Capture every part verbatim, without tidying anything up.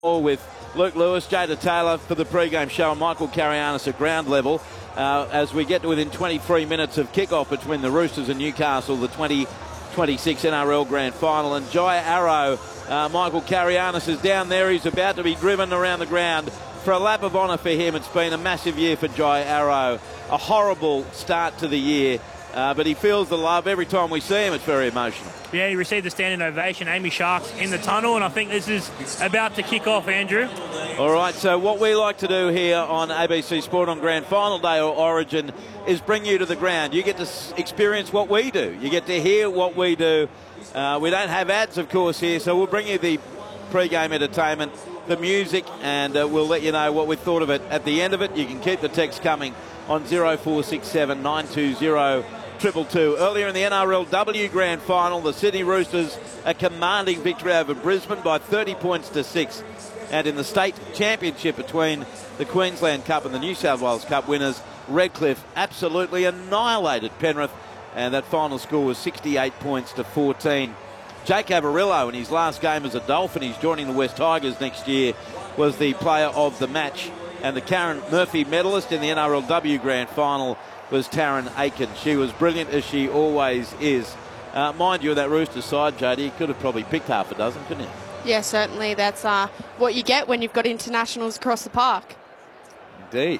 With Luke Lewis, Jada Taylor for the pre-game show, and Michael Carianis at ground level uh, as we get to within twenty-three minutes of kick-off between the Roosters and Newcastle, the twenty twenty-six N R L Grand Final. And Jai Arrow, uh, Michael Carianis is down there. He's about to be driven around the ground for a lap of honour for him. It's been a massive year for Jai Arrow. A horrible start to the year, uh, but he feels the love. Every time we see him, it's very emotional. Yeah, he received a standing ovation. Amy Shark's in the tunnel, and I think this is about to kick off, Andrew. All right, so what we like to do here on A B C Sport on Grand Final Day or Origin is bring you to the ground. You get to experience what we do. You get to hear what we do. Uh, we don't have ads, of course, here, so we'll bring you the pre-game entertainment, the music, and uh, we'll let you know what we thought of it at the end of it. You can keep the text coming on zero four six seven nine two zero Triple two. Earlier in the N R L W Grand Final, the Sydney Roosters a commanding victory over Brisbane by thirty points to six. And in the state championship between the Queensland Cup and the New South Wales Cup winners, Redcliffe absolutely annihilated Penrith, and that final score was sixty-eight points to fourteen. Jake Averillo, in his last game as a Dolphin, he's joining the West Tigers next year, was the player of the match. And the Karen Murphy medalist in the N R L W Grand Final was Taryn Aiken. She was brilliant, as she always is. Uh, mind you, that Rooster side, Jodie, you could have probably picked half a dozen, couldn't you? Yeah, certainly. That's uh, what you get when you've got internationals across the park. Indeed.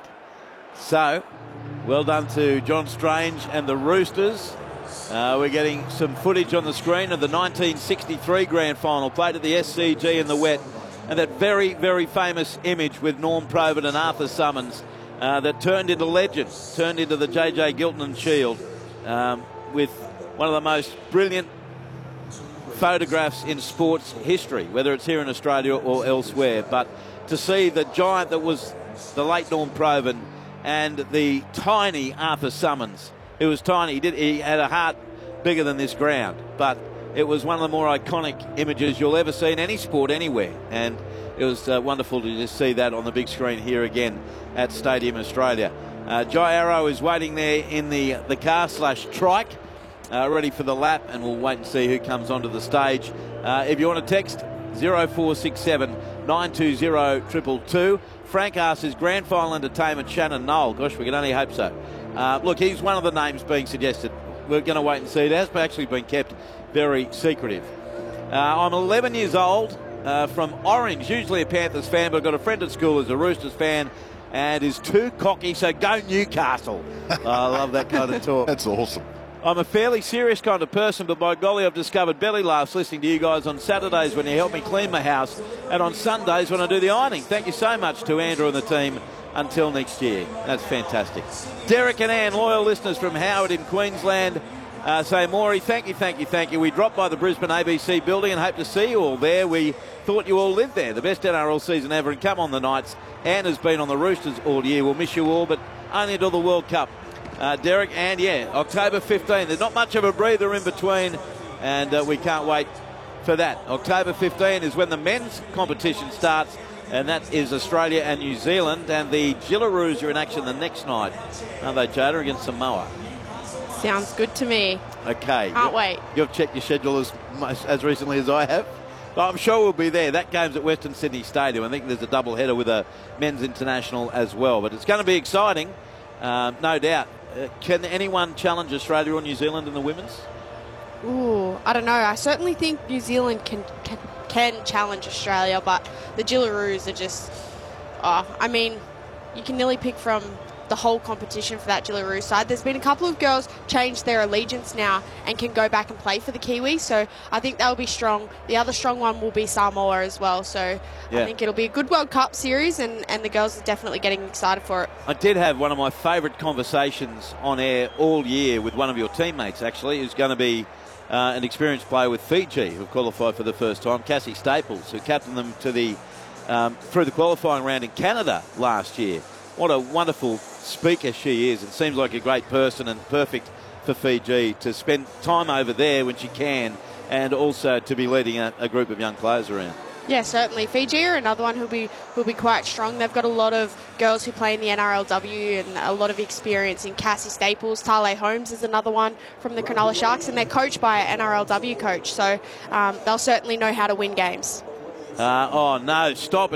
So, well done to John Strange and the Roosters. Uh, we're getting some footage on the screen of the nineteen sixty-three Grand Final, played at the S C G in the wet, and that very, very famous image with Norm Probert and Arthur Summons Uh, that turned into legend, turned into the J J Giltinan Shield, um, with one of the most brilliant photographs in sports history, whether it's here in Australia or elsewhere. But to see the giant that was the late Norm Probert and the tiny Arthur Summons, who was tiny, he, did, he had a heart bigger than this ground, but it was one of the more iconic images you'll ever see in any sport anywhere. And it was uh, wonderful to just see that on the big screen here again at Stadium Australia. Uh, Jai Arrow is waiting there in the, the car slash trike, uh, ready for the lap, and we'll wait and see who comes onto the stage. Uh, if you want to text, zero four six seven nine two zero two two. Frank asks, is Grand Final entertainment Shannon Noel? Gosh, we can only hope so. Uh, look, he's one of the names being suggested. We're going to wait and see. It has actually been kept very secretive. Uh, I'm eleven years old. Uh, from Orange, usually a Panthers fan, but I've got a friend at school who's a Roosters fan and is too cocky, so go Newcastle. Oh, I love that kind of talk. That's awesome. I'm a fairly serious kind of person, but by golly, I've discovered belly laughs listening to you guys on Saturdays when you help me clean my house and on Sundays when I do the ironing. Thank you so much to Andrew and the team. Until next year. That's fantastic. Derek and Ann, loyal listeners from Howard in Queensland, Uh, say, Maury, thank you, thank you, thank you. We dropped by the Brisbane A B C building and hope to see you all there. We thought you all lived there. The best N R L season ever, and come on the Knights. Anne has been on the Roosters all year. We'll miss you all, but only until the World Cup. Uh, Derek, and yeah, October fifteenth. There's not much of a breather in between, and uh, we can't wait for that. October fifteenth is when the men's competition starts, and that is Australia and New Zealand, and the Gillaroos are in action the next night, aren't they, Jada, against Samoa? Sounds good to me. Okay. Can't wait. You've checked your schedule as as recently as I have. But I'm sure we'll be there. That game's at Western Sydney Stadium. I think there's a double header with a men's international as well. But it's going to be exciting, um, no doubt. Uh, can anyone challenge Australia or New Zealand in the women's? Ooh, I don't know. I certainly think New Zealand can can, can challenge Australia, but the Gillaroos are just... Oh, I mean, you can nearly pick from the whole competition for that Gillaroos side. There's been a couple of girls change their allegiance now and can go back and play for the Kiwis, so I think they'll be strong. The other strong one will be Samoa as well, so yeah. I think it'll be a good World Cup series, and, and the girls are definitely getting excited for it. I did have one of my favourite conversations on air all year with one of your teammates, actually, who's going to be uh, an experienced player with Fiji, who've qualified for the first time, Cassie Staples, who captained them to the um, through the qualifying round in Canada last year. What a wonderful speaker she is. It seems like a great person and perfect for Fiji to spend time over there when she can, and also to be leading a, a group of young players around. Yeah, certainly. Fiji are another one who'll be who'll be quite strong. They've got a lot of girls who play in the N R L W and a lot of experience in Cassie Staples. Tale Holmes is another one from the Cronulla Sharks, and they're coached by an N R L W coach, so um, they'll certainly know how to win games. Uh, oh, no, stop it.